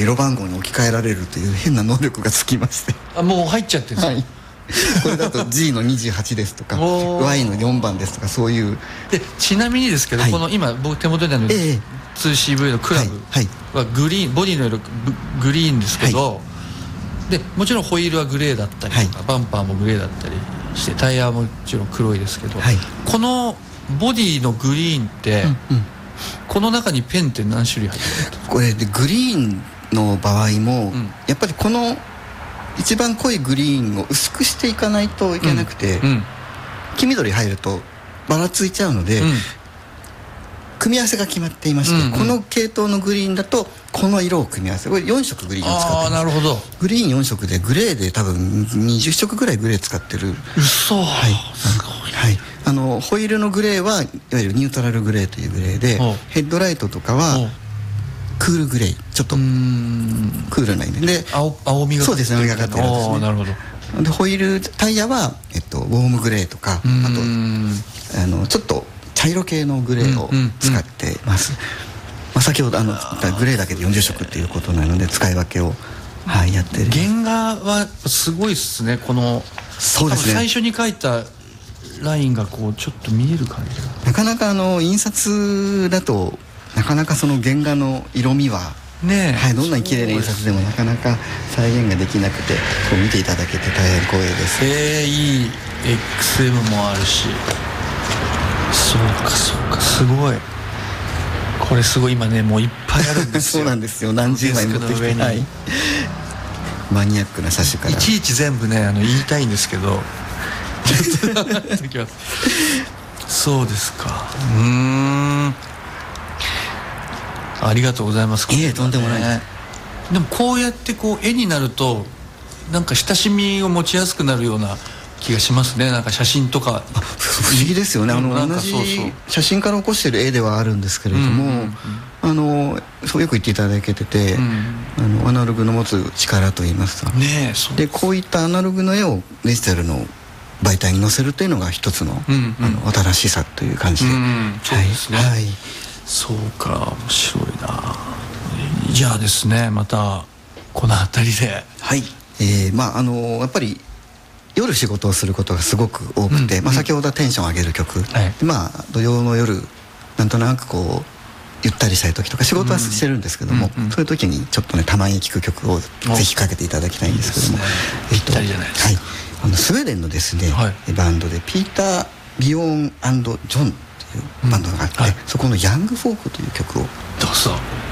色番号に置き換えられるという変な能力がつきましてもう入っちゃってるんですか、 はい、これだと G の28ですとかY の4番ですとかそういうで。ちなみにですけど、この今僕手元にある 2CV のクラブはグリーン、ボディの色グリーンですけど、でもちろんホイールはグレーだったりとか、バンパーもグレーだったりしてタイヤはもちろん黒いですけど、このボディのグリーンって、この中にペンって何種類入ってるんですか？ これでグリーンの場合も、やっぱりこの一番濃いグリーンを薄くしていかないといけなくて、黄緑入るとばらついちゃうので、組み合わせが決まっていまして、この系統のグリーンだとこの色を組み合わせ、これ4色グリーンを使ってます。 なるほど。 グリーン4色でグレーで多分20色ぐらいグレー使ってる。 嘘。はい、 すごい。はい、ホイールのグレーはいわゆるニュートラルグレーというグレーで、ヘッドライトとかはクールグレー、ちょっとクールな色で青みがそうですね、青みがかってるんですね。 なるほど。 でホイールタイヤは、ウォームグレーとか、あとちょっと茶色系のグレーを使ってます。先ほど言ったグレーだけで40色っていうことなので使い分けを、やってる。 原画はすごいですね。このそうですね、 最初に描いたラインがこうちょっと見える感じが、 なかなか印刷だとなかなかその原画の色味はね、 どんなに綺麗な印刷でもなかなか再現ができなくて、こう見ていただけて大変光栄です。 いい XM もあるし、そうかすごい。これすごい今ね、もういっぱいあるんですよそうなんですよ、何十枚持ってきて、マニアックな車種からいちいち全部ね言いたいんですけどちょっとそうですか。ありがとうございます。 いえ、とんでもないです。 でもこうやってこう絵になるとなんか親しみを持ちやすくなるような気がしますね。なんか写真とか不思議ですよね。同じ写真から起こしてる絵ではあるんですけれども、そうよく言っていただけてて、アナログの持つ力といいますか、でこういったアナログの絵をデジタルの媒体に載せるというのが一つの、新しさという感じで、 そうですね。そうか、面白いな。じゃあですね、またこの辺りで、 やっぱり夜仕事をすることがすごく多くて、先ほどはテンション上げる曲、土曜の夜なんとなくこうゆったりしたい時とか仕事はしてるんですけども、そういう時にちょっとねたまに聴く曲をぜひかけていただきたいんですけども、 ぴったりじゃないですか。 スウェーデンのですね、バンドでピーター・ビオーン&ジョンというバンドがあって、そこのヤングフォークという曲をどうぞ。